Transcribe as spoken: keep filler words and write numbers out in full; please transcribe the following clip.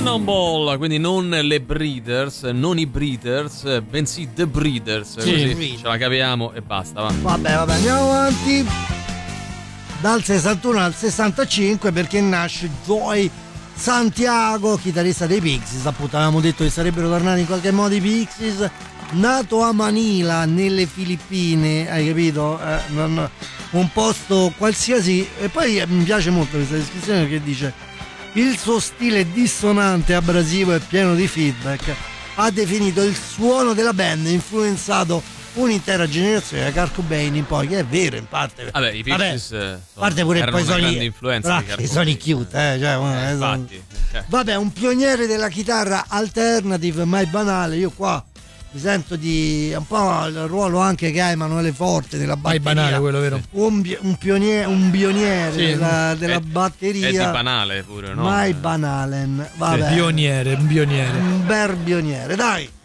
Cannonball, quindi non le Breeders, non i Breeders, bensì The Breeders, sì, così ce la capiamo e basta, va. Vabbè, vabbè, andiamo avanti. Dal sessantuno al sessantacinque, perché nasce Joey Santiago, chitarrista dei Pixies. Appunto avevamo detto che sarebbero tornati in qualche modo i Pixies. Nato a Manila, nelle Filippine, hai capito? Eh, non, un posto qualsiasi. E poi eh, mi piace molto questa descrizione, che dice: il suo stile dissonante, abrasivo e pieno di feedback ha definito il suono della band, influenzato un'intera generazione da Kurt Cobain in poi, che è vero in parte. Vabbè, i Pixies sono, parte pure erano poi una sono grande influenza di Kurt sono i Cobain. cute, eh, cioè, Eh, eh, infatti, cioè. Vabbè, un pioniere della chitarra alternative, mai banale. Io qua mi sento di un po' il ruolo anche che ha Emanuele Forte nella batteria. Mai banale quello, vero? Un, un pioniere, un pioniere Sì. della, della È- batteria. È di banale pure, no? Mai banalen. Vabbè. Pioniere, un pioniere. Un bel pioniere, dai.